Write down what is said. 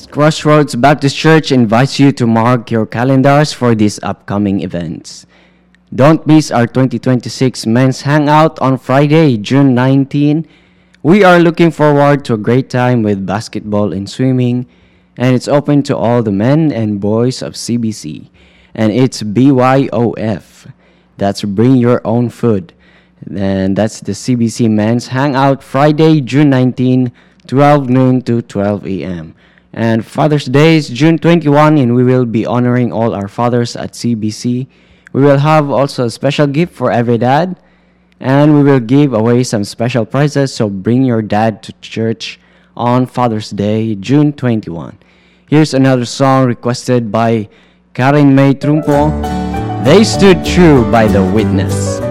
Crossroads Baptist Church invites you to mark your calendars for these upcoming events. Don't miss our 2026 Men's Hangout on Friday, June 19. We are looking forward to a great time with basketball and swimming, and it's open to all the men and boys of CBC. And it's BYOF. That's Bring Your Own Food. And that's the CBC Men's Hangout Friday, June 19, 12 noon to 12 a.m. And Father's Day is June 21, and we will be honoring all our fathers at CBC. We will have also a special gift for every dad, and we will give away some special prizes, so bring your dad to church on Father's Day, June 21. Here's another song requested by Karen May Trumpo, They Stood True by The Witness.